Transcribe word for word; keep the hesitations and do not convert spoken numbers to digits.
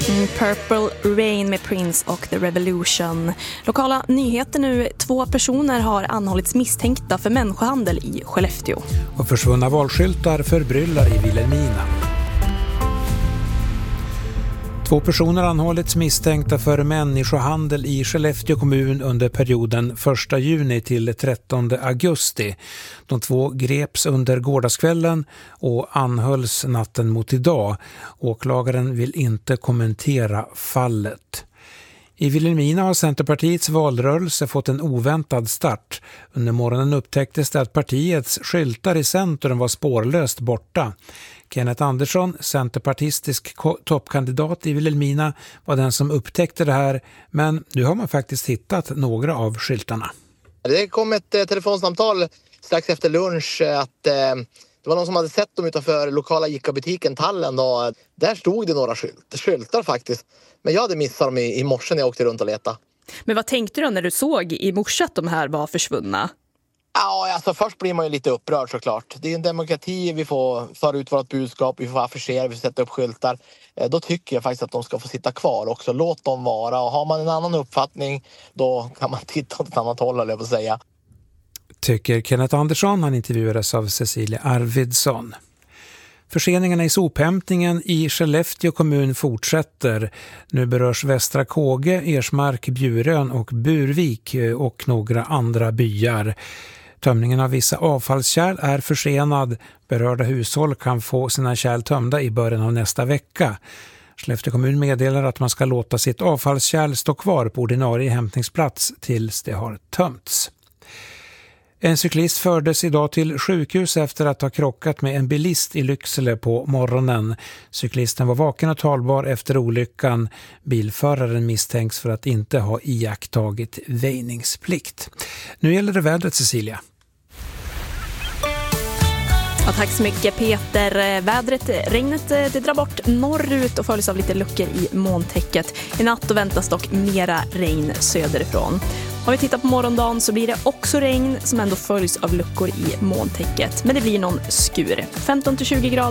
Mm, Purple Rain med Prince och The Revolution. Lokala nyheter nu. Två personer har anhållits misstänkta för människohandel i Skellefteå. Och försvunna valskyltar förbryllar i Vilhelmina. Två personer anhållits misstänkta för människohandel i Skellefteå kommun under perioden första juni till trettonde augusti. De två greps under gårdagskvällen och anhölls natten mot idag. Åklagaren vill inte kommentera fallet. I Vilhelmina har Centerpartiets valrörelse fått en oväntad start. Under morgonen upptäcktes det att partiets skyltar i centrum var spårlöst borta. Kenneth Andersson, centerpartistisk toppkandidat i Vilhelmina, var den som upptäckte det här. Men nu har man faktiskt hittat några av skyltarna. Det kom ett eh, telefonsamtal strax efter lunch att eh, det var någon som hade sett dem utanför lokala Ica-butiken Tallen. Och där stod det några skylt, skyltar faktiskt. Men jag hade missat dem i, i morse när jag åkte runt och letade. Men vad tänkte du när du såg i morse att de här var försvunna? Ja, alltså först blir man ju lite upprörd såklart. Det är en demokrati, vi får föra ut vårt budskap, vi får affischera, vi får sätta upp skyltar. Då tycker jag faktiskt att de ska få sitta kvar också. Låt dem vara, och har man en annan uppfattning då kan man titta åt ett annat håll, eller jag vill säga. Tycker Kenneth Andersson, han intervjuades av Cecilia Arvidsson. Förseningarna i sophämtningen i Skellefteå kommun fortsätter. Nu berörs Västra Kåge, Ersmark, Bjurön och Burvik och några andra byar. Tömningen av vissa avfallskärl är försenad. Berörda hushåll kan få sina kärl tömda i början av nästa vecka. Skellefteå kommun meddelar att man ska låta sitt avfallskärl stå kvar på ordinarie hämtningsplats tills det har tömts. En cyklist fördes idag till sjukhus efter att ha krockat med en bilist i Lycksele på morgonen. Cyklisten var vaken och talbar efter olyckan. Bilföraren misstänks för att inte ha iakttagit väjningsplikt. Nu gäller det vädret, Cecilia. Ja, tack så mycket Peter. Vädret, regnet det drar bort norrut och följs av lite luckor i molntäcket. I natt då väntas dock mera regn söderifrån. Om vi tittar på morgondagen så blir det också regn som ändå följs av luckor i molntäcket. Men det blir någon skur. femton till tjugo grader.